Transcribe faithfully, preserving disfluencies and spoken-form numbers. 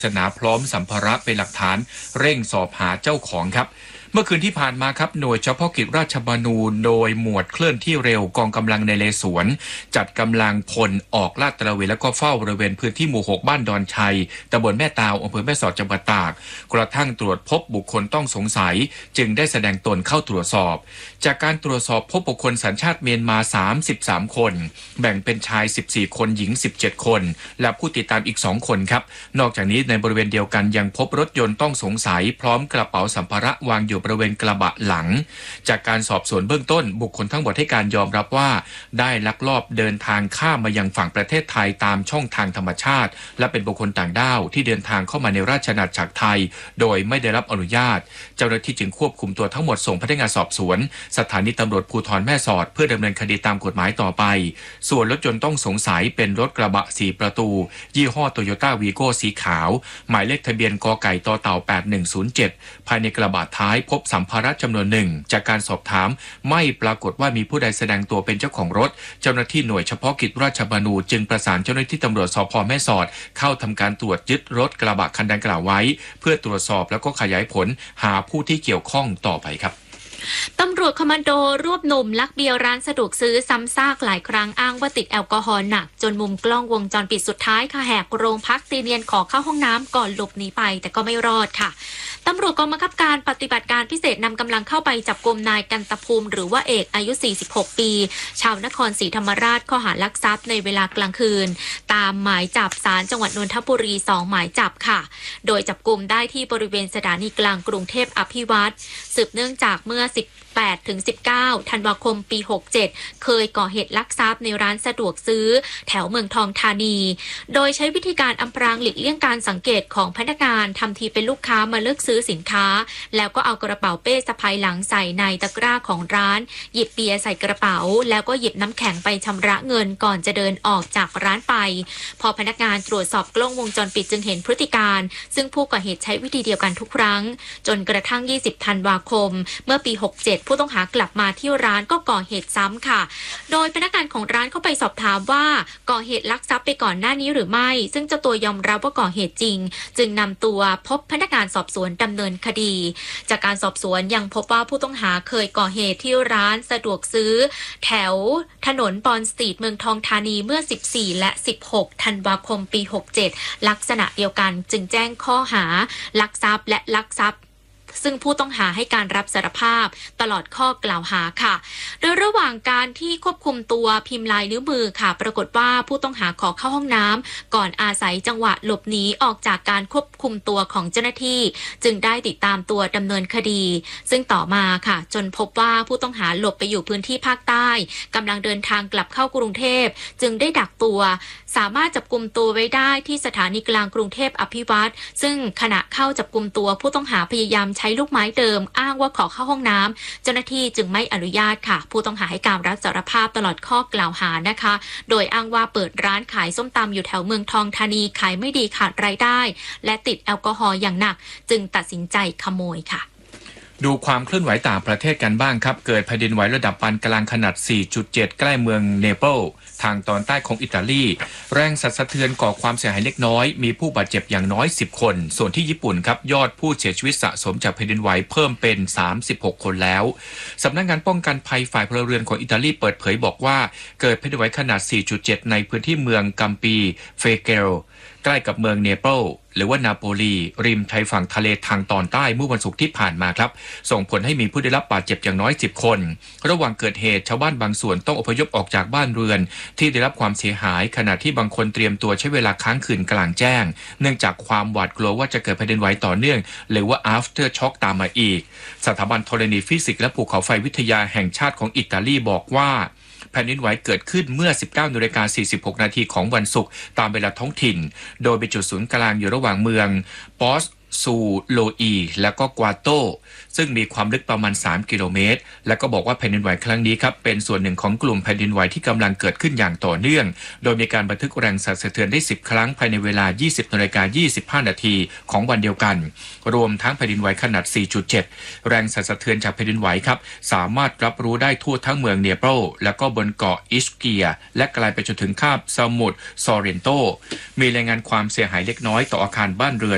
ศนาพร้อมสัมภาระเป็นหลักฐานเร่งสอบหาเจ้าของครับเมื่อคืนที่ผ่านมาครับหน่วยเฉพาะกิจราชบัณฑูรโดยหมวดเคลื่อนที่เร็วกองกำลังในเลสวนจัดกำลังพลออกลาดตระเวนและก็เฝ้าบริเวณพื้นที่หมู่หกบ้านดอนชัยตำบลแม่ตาวอำเภอแม่สอดจังหวัดตากกระทั่งตรวจพบบุคคลต้องสงสัยจึงได้แสดงตนเข้าตรวจสอบจากการตรวจสอบพบบุคคลสัญชาติเมียนมาสามสิบสามคนแบ่งเป็นชายสิบสี่คนหญิงสิบเจ็ดคนและผู้ติดตามอีกสองคนครับนอกจากนี้ในบริเวณเดียวกันยังพบรถยนต์ต้องสงสัยพร้อมกระเป๋าสัมภาระวางอยู่บริเวณกระบะหลังจากการสอบสวนเบื้องต้นบุคคลทั้งหมดให้การยอมรับว่าได้ลักลอบเดินทางข้ามมายังฝั่งประเทศไทยตามช่องทางธรรมชาติและเป็นบุคคลต่างด้าวที่เดินทางเข้ามาในราชอาณาจักรไทยโดยไม่ได้รับอนุญาตเจ้าหน้าที่จึงควบคุมตัวทั้งหมดส่งพนักงานสอบสวนสถานีตำรวจภูธรแม่สอดเพื่อดำเนินคดีตามกฎหมายต่อไปส่วนรถยนต์ต้องสงสัยเป็นรถกระบะสี่ประตูยี่ห้อโตโยต้าวีโก้สีขาวหมายเลขทะเบียนกไก่ต่อเต่าแปดหนึ่งศูนย์เจ็ดภายในกระบะท้ายพบสัมภาระจำนวนหนึ่งจากการสอบถามไม่ปรากฏว่ามีผู้ใดแสดงตัวเป็นเจ้าของรถเจ้าหน้าที่หน่วยเฉพาะกิจราชบัณฑูรจึงประสานเจ้าหน้าที่ตำรวจสภ.แม่สอดเข้าทำการตรวจยึดรถกระบะคันดังกล่าวไว้เพื่อตรวจสอบแล้วก็ขยายผลหาผู้ที่เกี่ยวข้องต่อไปครับตำรวจคอมมานโดรวบหนุ่มลักเบียร์ร้านสะดวกซื้อซ้ำซากหลายครั้งอ้างว่าติดแอลกอฮอล์หนักจนมุมกล้องวงจรปิดสุดท้ายค่ะแหกโรงพักตีเนียนขอเข้าห้องน้ำก่อนหลบหนีไปแต่ก็ไม่รอดค่ะตำรวจกองบังคับการปฏิบัติการพิเศษนำกำลังเข้าไปจับกุมนายกันตภูมิหรือว่าเอกอายุสี่สิบหกปีชาวนครศรีธรรมราชข้อหาลักทรัพย์ในเวลากลางคืนตามหมายจับศาลจังหวัดนนทบุรีสองหมายจับค่ะโดยจับกุมได้ที่บริเวณสถานีกลางกรุงเทพอภิวัตรสืบเนื่องจากเมื่อสิบแปดถึงสิบเก้าธันวาคมปีหกเจ็ดเคยก่อเหตุลักทรัพย์ในร้านสะดวกซื้อแถวเมืองทองธานีโดยใช้วิธีการอำพรางหลีกเลี่ยงการสังเกตของพนักงานทำทีเป็นลูกค้ามาเลือกซื้อสินค้าแล้วก็เอากระเป๋าเป้สะพายหลังใส่ในตะกร้าของร้านหยิบเบียร์ใส่กระเป๋าแล้วก็หยิบน้ำแข็งไปชำระเงินก่อนจะเดินออกจากร้านไปพอพนักงานตรวจสอบกล้องวงจรปิดจึงเห็นพฤติการซึ่งผู้ก่อเหตุใช้วิธีเดียวกันทุกครั้งจนกระทั่งยี่สิบธันวาคมเมื่อปีหกเจ็ดผู้ต้องหากลับมาที่ร้านก็ก่อเหตุซ้ำค่ะโดยพนักงานของร้านเข้าไปสอบถามว่าก่อเหตุลักทรัพย์ไปก่อนหน้านี้หรือไม่ซึ่งเจ้าตัวยอมรับว่าก่อเหตุจริงจึงนำตัวพบพนักงานสอบสวนดำเนินคดีจากการสอบสวนยังพบว่าผู้ต้องหาเคยก่อเหตุที่ร้านสะดวกซื้อแถวถนนปอนสตรีทเมืองทองธานีเมื่อสิบสี่และสิบหกธันวาคมปีหกเจ็ดลักษณะเดียวกันจึงแจ้งข้อหาลักทรัพย์และลักทรัพย์ซึ่งผู้ต้องหาให้การรับสารภาพตลอดข้อกล่าวหาค่ะโดยระหว่างการที่ควบคุมตัวพิมพ์ลายนิ้วมือค่ะปรากฏว่าผู้ต้องหาขอเข้าห้องน้ำก่อนอาศัยจังหวะหลบหนีออกจากการควบคุมตัวของเจ้าหน้าที่จึงได้ติดตามตัวดำเนินคดีซึ่งต่อมาค่ะจนพบว่าผู้ต้องหาหลบไปอยู่พื้นที่ภาคใต้กำลังเดินทางกลับเข้ากรุงเทพจึงได้ดักตัวสามารถจับกุมตัวไว้ได้ที่สถานีกลางกรุงเทพอภิวัตรซึ่งขณะเข้าจับกุมตัวผู้ต้องหาพยายามใช้ลูกไม้เดิมอ้างว่าขอเข้าห้องน้ำเจ้าหน้าที่จึงไม่อนุญาตค่ะผู้ต้องหาให้การรับสารภาพตลอดข้อกล่าวหานะคะโดยอ้างว่าเปิดร้านขายส้มตำอยู่แถวเมืองทองธานีขายไม่ดีขาดรายได้และติดแอลกอฮอล์อย่างหนักจึงตัดสินใจขโมยค่ะดูความเคลื่อนไหวต่างประเทศกันบ้างครับเกิดแผ่นดินไหวระดับปานกลางขนาด สี่จุดเจ็ด ใกล้เมืองเนเปิลทางตอนใต้ของอิตาลีแรงสั่นสะเทือนก่อความเสียหายเล็กน้อยมีผู้บาดเจ็บอย่างน้อยสิบคนส่วนที่ญี่ปุ่นครับยอดผู้เสียชีวิตสะสมจากแผ่นดินไหวเพิ่มเป็นสามสิบหกคนแล้วสำนักงานป้องกันภัยฝ่ายพลเรือนของอิตาลีเปิดเผยบอกว่าเกิดแผ่นดินไหวขนาด สี่จุดเจ็ด ในพื้นที่เมืองกัมปีเฟเกลใกล้กับเมืองเนเปิลหรือว่านาโปลีริมชายฝั่งทะเลทางตอนใต้เมื่อวันศุกร์ที่ผ่านมาครับส่งผลให้มีผู้ได้รับบาดเจ็บอย่างน้อยสิบคนระหว่างเกิดเหตุชาวบ้านบางส่วนต้องอพยพออกจากบ้านเรือนที่ได้รับความเสียหายขณะที่บางคนเตรียมตัวใช้เวลาค้างคืนกลางแจ้งเนื่องจากความหวาดกลัวว่าจะเกิดแผ่นดินไหวต่อเนื่องหรือว่า after shock ตามมาอีกสถาบันธรณีฟิสิกส์และภูเขาไฟวิทยาแห่งชาติของอิตาลีบอกว่าแผ่นดินไหวเกิดขึ้นเมื่อ สิบเก้านาฬิกาสี่สิบหกนาทีของวันศุกร์ตามเวลาท้องถิ่นโดยเป็นจุดศูนย์กลางอยู่ระหว่างเมืองปอสซูโลอีและก็กวาโตซึ่งมีความลึกประมาณสามกิโลเมตรและก็บอกว่าแผ่นดินไหวครั้งนี้ครับเป็นส่วนหนึ่งของกลุ่มแผ่นดินไหวที่กำลังเกิดขึ้นอย่างต่อเนื่องโดยมีการบันทึกแรงสั่นสะเทือนได้สิบครั้งภายในเวลา ยี่สิบนาฬิกายี่สิบห้านาทีของวันเดียวกันรวมทั้งแผ่นดินไหวขนาด สี่จุดเจ็ด แรงสั่นสะเทือนจากแผ่นดินไหวครับสามารถรับรู้ได้ทั่วทั้งเมืองเนเปิลและก็บนเกาะอิสเกียและไกลไปจนถึงคาบสมุทรซอเรนโตมีรายงานความเสียหายเล็กน้อยต่ออาคารบ้านเรือน